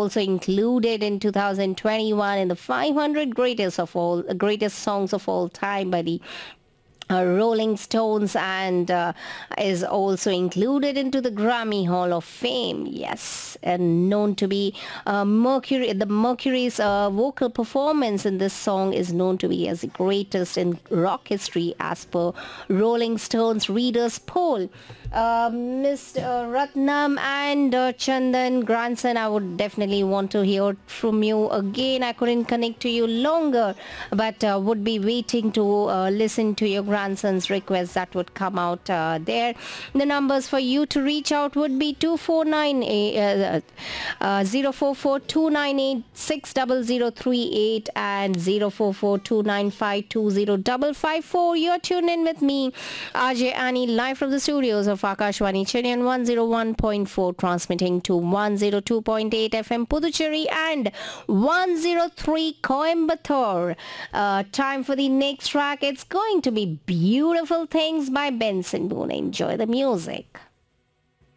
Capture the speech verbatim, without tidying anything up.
also included in two thousand twenty-one in the five hundred greatest of all greatest songs of all time by the uh, Rolling Stones, and uh, is also included into the Grammy Hall of Fame. Yes, and known to be uh, Mercury. The Mercury's uh, vocal performance in this song is known to be as the greatest in rock history, as per Rolling Stones readers poll. Uh, Mister Ratnam and uh, Chandan Grandson, I would definitely want to hear from you again. I couldn't connect to you longer, but uh, would be waiting to uh, listen to your grandson's request that would come out uh, there. The numbers for you to reach out would be two four nine uh, uh, zero four four two nine eight six zero zero three eight and zero four four two nine five two zero five five four. You're tuned in with me, R J Annie, live from the studios of Akashwani Chennai one oh one point four, transmitting to one oh two point eight F M Puducherry and one oh three Coimbatore. Uh, time for the next track. It's going to be Beautiful Things by Benson Boone. Enjoy the music.